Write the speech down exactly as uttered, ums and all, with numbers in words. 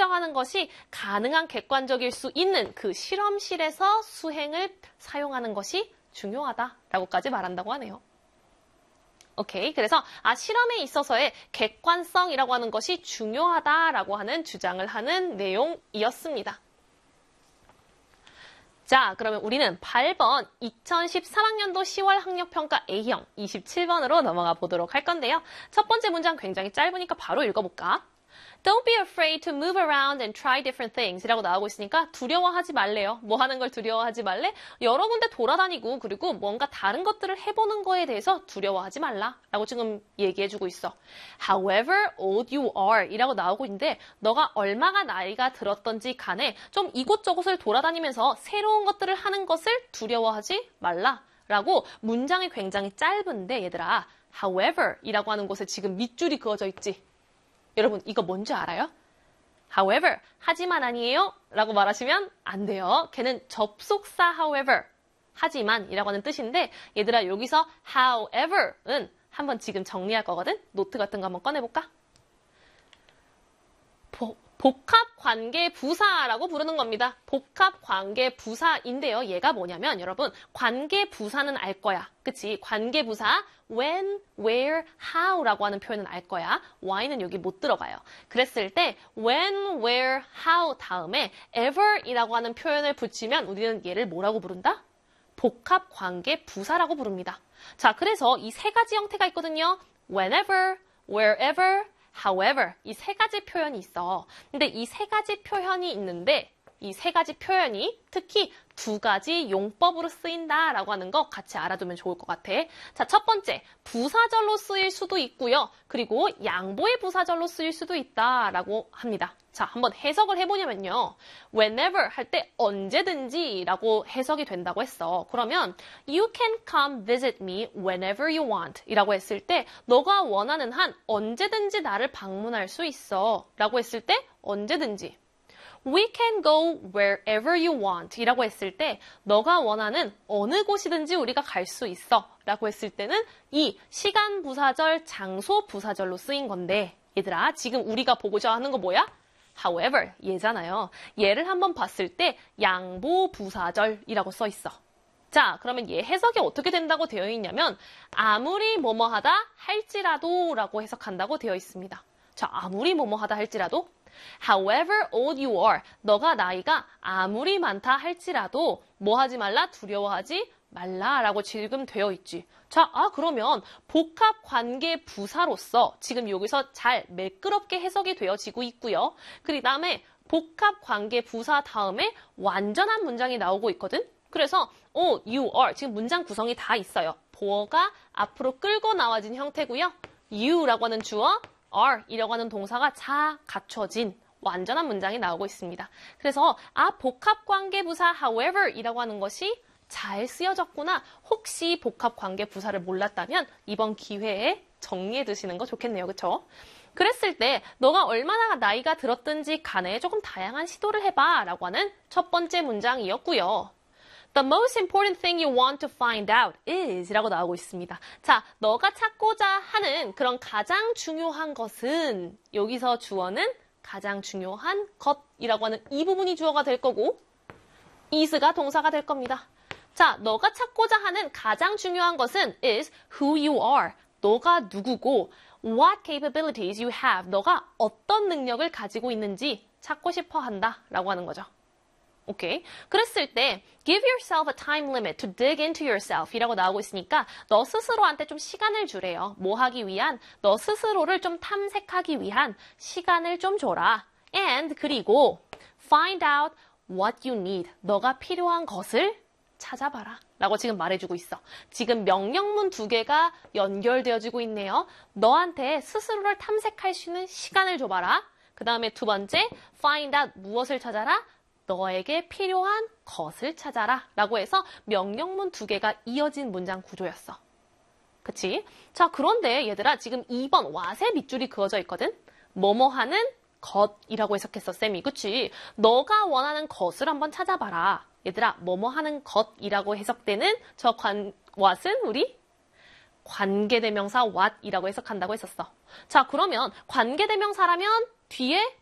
측정하는 것이 가능한 객관적일 수 있는 그 실험실에서 수행을 사용하는 것이 중요하다라고까지 말한다고 하네요. 오케이. 그래서 아 실험에 있어서의 객관성이라고 하는 것이 중요하다라고 하는 주장을 하는 내용이었습니다. 자, 그러면 우리는 팔 번 이천십삼 학년도 시월 학력평가 A형 이십칠 번으로 넘어가 보도록 할 건데요. 첫 번째 문장 굉장히 짧으니까 바로 읽어볼까? Don't be afraid to move around and try different things 이라고 나오고 있으니까 두려워하지 말래요. 뭐 하는 걸 두려워하지 말래? 여러 군데 돌아다니고 그리고 뭔가 다른 것들을 해보는 거에 대해서 두려워하지 말라 라고 지금 얘기해주고 있어. However old you are 이라고 나오고 있는데 너가 얼마가 나이가 들었던지 간에 좀 이곳저곳을 돌아다니면서 새로운 것들을 하는 것을 두려워하지 말라 라고 문장이 굉장히 짧은데 얘들아 however 이라고 하는 곳에 지금 밑줄이 그어져 있지. 여러분 이거 뭔지 알아요? However, 하지만 아니에요 라고 말하시면 안 돼요. 걔는 접속사 however, 하지만 이라고 하는 뜻인데 얘들아 여기서 however은 한번 지금 정리할 거거든? 노트 같은 거 한번 꺼내볼까? 보, 복합관계부사라고 부르는 겁니다. 복합관계부사인데요. 얘가 뭐냐면 여러분 관계부사는 알 거야. 그치? 관계부사 when, where, how라고 하는 표현은 알 거야. why는 여기 못 들어가요. 그랬을 때 when, where, how 다음에 ever이라고 하는 표현을 붙이면 우리는 얘를 뭐라고 부른다? 복합관계부사라고 부릅니다. 자, 그래서 이 세 가지 형태가 있거든요. whenever, wherever, however 이 세 가지 표현이 있어. 근데 이 세 가지 표현이 있는데 이 세 가지 표현이 특히 두 가지 용법으로 쓰인다라고 하는 거 같이 알아두면 좋을 것 같아. 자, 첫 번째, 부사절로 쓰일 수도 있고요. 그리고 양보의 부사절로 쓰일 수도 있다라고 합니다. 자, 한번 해석을 해보냐면요. whenever 할 때 언제든지 라고 해석이 된다고 했어. 그러면 you can come visit me whenever you want 이라고 했을 때 너가 원하는 한 언제든지 나를 방문할 수 있어 라고 했을 때 언제든지 We can go wherever you want 이라고 했을 때 너가 원하는 어느 곳이든지 우리가 갈 수 있어 라고 했을 때는 이 시간 부사절, 장소 부사절로 쓰인 건데 얘들아 지금 우리가 보고자 하는 거 뭐야? However 얘잖아요. 얘를 한번 봤을 때 양보 부사절이라고 써 있어. 자, 그러면 얘 해석이 어떻게 된다고 되어 있냐면 아무리 뭐뭐 하다 할지라도 라고 해석한다고 되어 있습니다. 자, 아무리 뭐뭐 하다 할지라도 However old you are, 너가 나이가 아무리 많다 할지라도 뭐 하지 말라? 두려워하지 말라라고 지금 되어 있지. 자, 아 그러면 복합관계 부사로서 지금 여기서 잘 매끄럽게 해석이 되어지고 있고요. 그 다음에 복합관계 부사 다음에 완전한 문장이 나오고 있거든. 그래서 oh, you are 지금 문장 구성이 다 있어요. 보어가 앞으로 끌고 나와진 형태고요. you라고 하는 주어 are 이라고 하는 동사가 다 갖춰진 완전한 문장이 나오고 있습니다. 그래서 아 복합관계부사 however 이라고 하는 것이 잘 쓰여졌구나. 혹시 복합관계부사를 몰랐다면 이번 기회에 정리해 두시는 거 좋겠네요. 그쵸? 그랬을 때 너가 얼마나 나이가 들었든지 간에 조금 다양한 시도를 해봐 라고 하는 첫 번째 문장이었고요. The most important thing you want to find out is 라고 나오고 있습니다. 자, 너가 찾고자 하는 그런 가장 중요한 것은 여기서 주어는 가장 중요한 것이라고 하는 이 부분이 주어가 될 거고 is가 동사가 될 겁니다. 자, 너가 찾고자 하는 가장 중요한 것은 is who you are. 너가 누구고 what capabilities you have. 너가 어떤 능력을 가지고 있는지 찾고 싶어 한다 라고 하는 거죠. 오케이. 그랬을 때 give yourself a time limit to dig into yourself 이라고 나오고 있으니까 너 스스로한테 좀 시간을 주래요. 뭐 하기 위한? 너 스스로를 좀 탐색하기 위한 시간을 좀 줘라. And 그리고 find out what you need. 너가 필요한 것을 찾아봐라. 라고 지금 말해주고 있어. 지금 명령문 두 개가 연결되어지고 있네요. 너한테 스스로를 탐색할 수 있는 시간을 줘봐라. 그 다음에 두 번째 find out 무엇을 찾아라? 너에게 필요한 것을 찾아라 라고 해서 명령문 두 개가 이어진 문장 구조였어. 그치? 자, 그런데 얘들아 지금 이 번 what의 밑줄이 그어져 있거든? 뭐뭐 하는 것이라고 해석했어, 쌤이. 그치? 너가 원하는 것을 한번 찾아봐라. 얘들아, 뭐뭐 하는 것이라고 해석되는 저 관, what은 우리 관계대명사 what이라고 해석한다고 했었어. 자, 그러면 관계대명사라면 뒤에